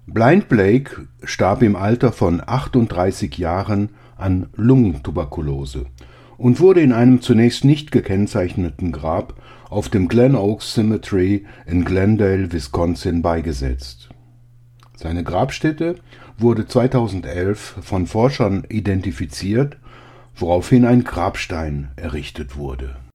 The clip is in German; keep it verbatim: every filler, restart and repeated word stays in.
Blind Blake starb im Alter von achtunddreißig Jahren an Lungentuberkulose und wurde in einem zunächst nicht gekennzeichneten Grab auf dem Glen Oaks Cemetery in Glendale, Wisconsin, beigesetzt. Seine Grabstätte wurde zweitausendelf von Forschern identifiziert, woraufhin ein Grabstein errichtet wurde